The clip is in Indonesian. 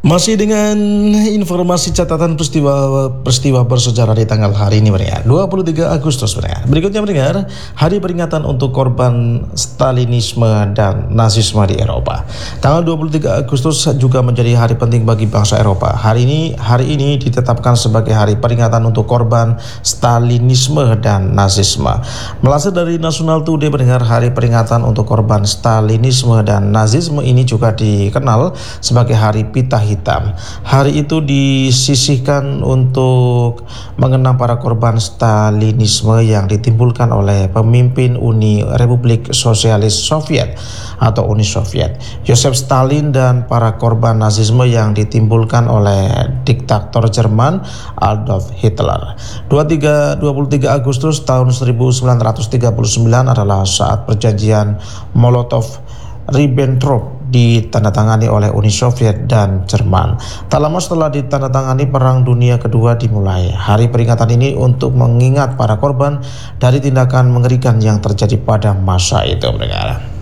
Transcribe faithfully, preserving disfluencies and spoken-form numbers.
Masih dengan informasi catatan peristiwa peristiwa bersejarah di tanggal hari ini mendengar dua puluh tiga Agustus mendengar. Berikutnya mendengar hari peringatan untuk korban Stalinisme dan Nazisme di Eropa. Tanggal dua puluh tiga Agustus juga menjadi hari penting bagi bangsa Eropa. Hari ini hari ini ditetapkan sebagai hari peringatan untuk korban Stalinisme dan Nazisme. Melansir dari National Today mendengar hari peringatan untuk korban Stalinisme dan Nazisme ini juga dikenal sebagai hari pita hitam. Hari itu disisihkan untuk mengenang para korban Stalinisme yang ditimbulkan oleh pemimpin Uni Republik Sosialis Soviet atau Uni Soviet, Joseph Stalin, dan para korban Nazisme yang ditimbulkan oleh diktator Jerman Adolf Hitler. dua puluh tiga Agustus tahun seribu sembilan ratus tiga puluh sembilan adalah saat perjanjian Molotov-Ribbentrop ditandatangani oleh Uni Soviet dan Jerman. Tak lama setelah ditandatangani, Perang Dunia Kedua dimulai. Hari peringatan ini untuk mengingat para korban dari tindakan mengerikan yang terjadi pada masa itu, mendengar.